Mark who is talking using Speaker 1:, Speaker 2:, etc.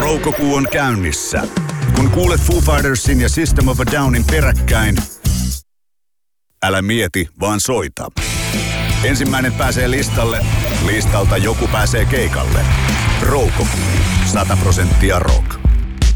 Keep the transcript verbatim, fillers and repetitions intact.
Speaker 1: Roukokuu on käynnissä. Kun kuulet Foo Fightersin ja System of a Downin peräkkäin, älä mieti, vaan soita. Ensimmäinen pääsee listalle, listalta joku pääsee keikalle. Roukokuu, sata prosenttia rock.